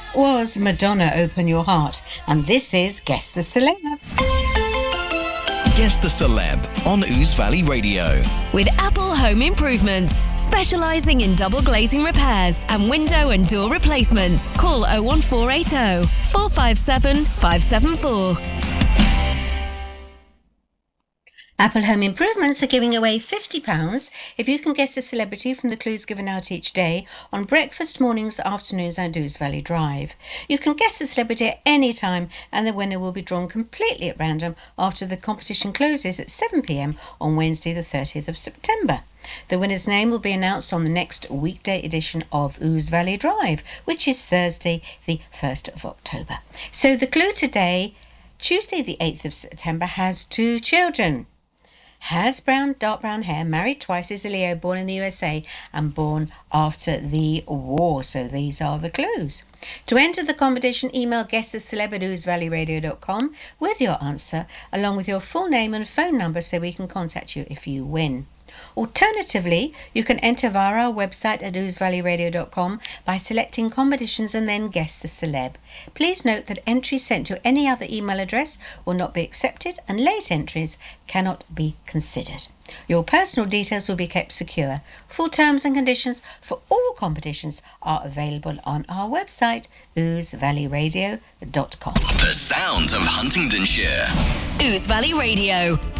was Madonna, Open Your Heart. And this is Guess the Celeb. Guess the Celeb on Ouse Valley Radio. With Apple Home Improvements, specialising in double glazing repairs and window and door replacements. Call 01480 457 574. Apple Home Improvements are giving away £50 if you can guess a celebrity from the clues given out each day on breakfast, mornings, afternoons and Ouse Valley Drive. You can guess a celebrity at any time and the winner will be drawn completely at random after the competition closes at 7 p.m. on Wednesday the 30th of September. The winner's name will be announced on the next weekday edition of Ouse Valley Drive, which is Thursday the 1st of October. So the clue today, Tuesday the 8th of September, has 2 children. Has dark brown hair, married twice, is a Leo, born in the USA and born after the war. So these are the clues. To enter the competition, email guesstheceleb@ousevalleyradio.com with your answer, along with your full name and phone number so we can contact you if you win. Alternatively, you can enter via our website at ousevalleyradio.com by selecting competitions and then guess the celeb. Please note that entries sent to any other email address will not be accepted and late entries cannot be considered. Your personal details will be kept secure. Full terms and conditions for all competitions are available on our website, ousevalleyradio.com. The sound of Huntingdonshire. Ouse Valley Radio.